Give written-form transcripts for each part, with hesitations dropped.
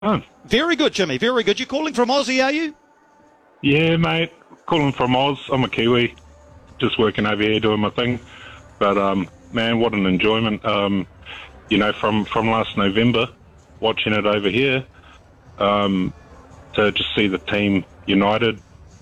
Oh, Very good, Jimmy. Very good. You calling from Aussie, are you? yeah, mate. Calling from Oz. I'm a Kiwi. Just working over here doing my thing. But, man, what an enjoyment. From last November, watching it over here, to just see the team united,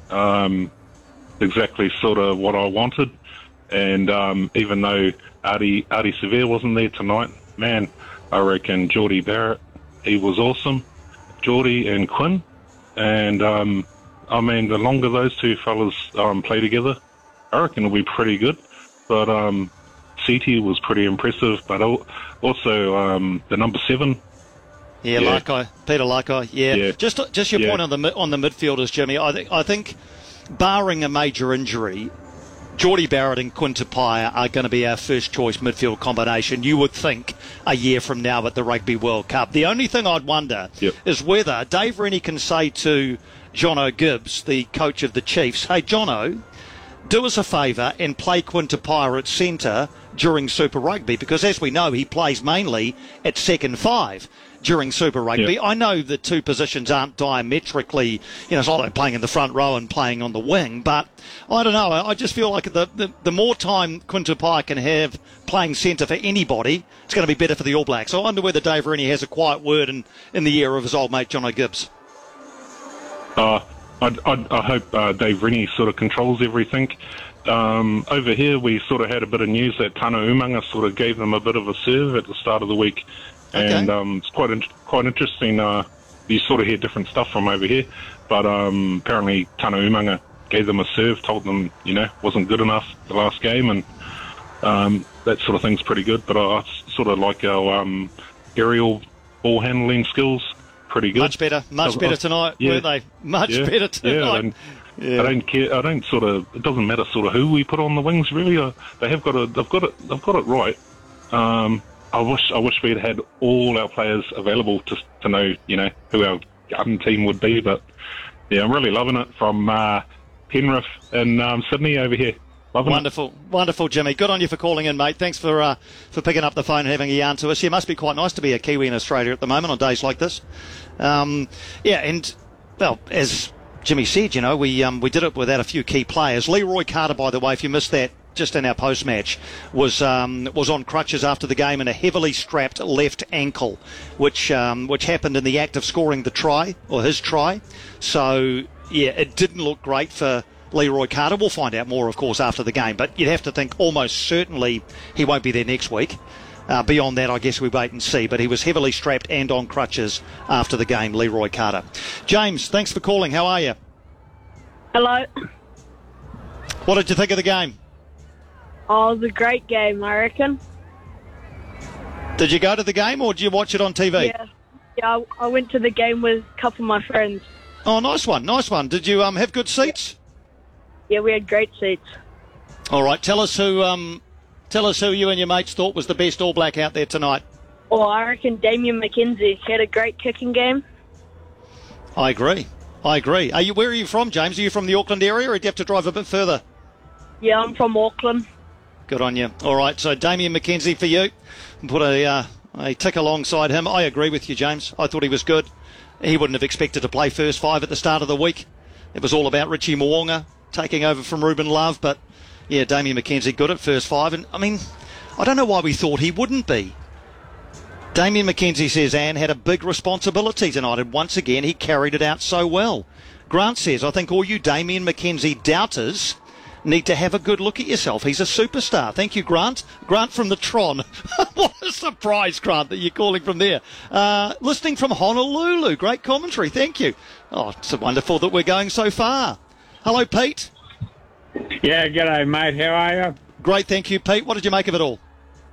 exactly sort of what I wanted. And even though Artie Severe wasn't there tonight, man, I reckon Geordie Barrett, he was awesome. Geordie and Quinn. And, the longer those two fellas play together, I reckon it'll be pretty good. But CT was pretty impressive. But also the number 7. Yeah, Yeah. Lakai, Peter Lakai. Yeah. Yeah. Just your Yeah. point on the midfielders, Jimmy. I think, barring a major injury, Geordie Barrett and Quinn Tupaia are going to be our first choice midfield combination, you would think, a year from now at the Rugby World Cup. The only thing I'd wonder Yep. is whether Dave Rennie can say to Jono Gibbs, the coach of the Chiefs, hey, Jono, do us a favour and play Quinn Tupaia at centre during Super Rugby, because as we know, he plays mainly at second 5 during Super Rugby. Yep. I know the two positions aren't diametrically, it's not like playing in the front row and playing on the wing, but I don't know. I just feel like the more time Quinn Tupaia can have playing centre for anybody, it's going to be better for the All Blacks. So I wonder whether Dave Rennie has a quiet word in the ear of his old mate Jono Gibbs. I hope Dave Rennie sort of controls everything. Over here, we sort of had a bit of news that Tana Umanga sort of gave them a bit of a serve at the start of the week. Okay. And it's quite interesting. You sort of hear different stuff from over here. But apparently Tana Umanga gave them a serve, told them, wasn't good enough the last game. And that sort of thing's pretty good. But I sort of like our aerial ball handling skills. Pretty good. Much better tonight, yeah, weren't they? Much yeah, better tonight. I don't care. I don't sort of. It doesn't matter sort of who we put on the wings. Really, they've got it right. I wish we'd had all our players available to know who our garden team would be. But yeah, I'm really loving it from Penrith and Sydney over here. Loving it. Wonderful, Jimmy. Good on you for calling in, mate. Thanks for picking up the phone and having a yarn to us. Yeah, it must be quite nice to be a Kiwi in Australia at the moment on days like this. As Jimmy said, we did it without a few key players. Leroy Carter, by the way, if you missed that just in our post-match, was on crutches after the game and a heavily strapped left ankle, which happened in the act of scoring the try, or his try. So, yeah, it didn't look great for Leroy Carter. We'll find out more, of course, after the game, but you'd have to think almost certainly he won't be there next week. Beyond that, I guess we wait and see, but he was heavily strapped and on crutches after the game, Leroy Carter. James, thanks for calling. How are you? Hello. What did you think of the game? Oh, it was a great game, I reckon. Did you go to the game or did you watch it on TV? Yeah, I went to the game with a couple of my friends. Oh, nice one. Did you have good seats? Yeah, we had great seats. All right, tell us who you and your mates thought was the best All Black out there tonight. Oh, I reckon Damien McKenzie. He had a great kicking game. I agree. Where are you from, James? Are you from the Auckland area or do you have to drive a bit further? Yeah, I'm from Auckland. Good on you. All right, so Damien McKenzie for you. Put a tick alongside him. I agree with you, James. I thought he was good. He wouldn't have expected to play first 5 at the start of the week. It was all about Richie Mo'unga taking over from Ruben Love, but yeah, Damien McKenzie good at first 5. And I don't know why we thought he wouldn't be. Damien McKenzie says Anne had a big responsibility tonight, and once again he carried it out so well. Grant says, I think all you Damien McKenzie doubters need to have a good look at yourself. He's a superstar. Thank you, Grant. Grant from the Tron. What a surprise, Grant, that you're calling from there. Listening from Honolulu. Great commentary. Thank you. Oh, it's wonderful that we're going so far. Hello, Pete. Yeah, g'day, mate. How are you? Great, thank you, Pete. What did you make of it all?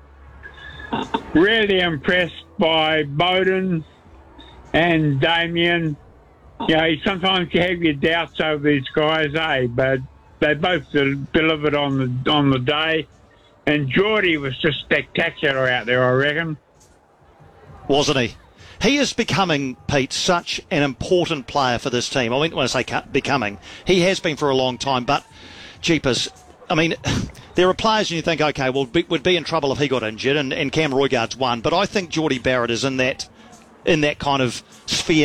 Really impressed by Bowden and Damien. Sometimes you have your doubts over these guys, but they both delivered on the day. And Geordie was just spectacular out there, I reckon. Wasn't he? He is becoming, Pete, such an important player for this team. When I say becoming, he has been for a long time, but jeepers, there are players and you think, would be in trouble if he got injured, and Cam Roigard's one, but I think Geordie Barrett is in that in that kind of sphere